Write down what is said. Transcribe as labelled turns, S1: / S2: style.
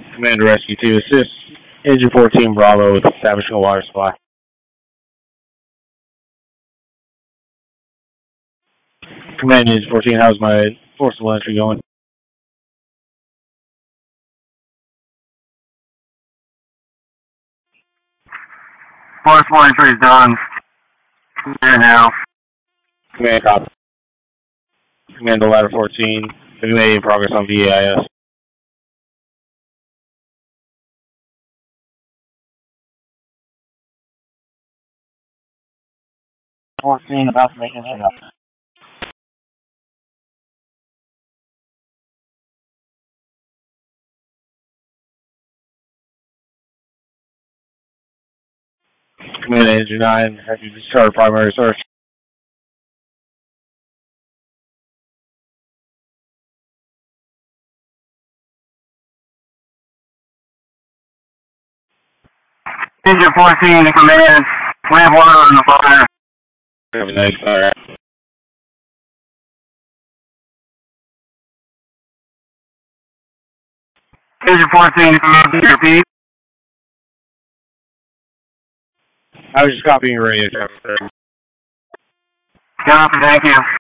S1: Commander Rescue 2, assist Engine 14 Bravo with establishing a water supply. Command Engine 14, how's my forcible entry going?
S2: Forcible entry is done. Here now.
S1: Command copy. Command Ladder 14, have you made any progress on VAIS?
S2: About to make it up.
S1: Command Engine 9, have you started primary search?
S2: Engine 14 to command. We have water in the fire.
S1: Have a nice fire.
S2: Engine 14 to command. Repeat.
S1: I was just copying your radio traffic.
S2: Copy, thank you.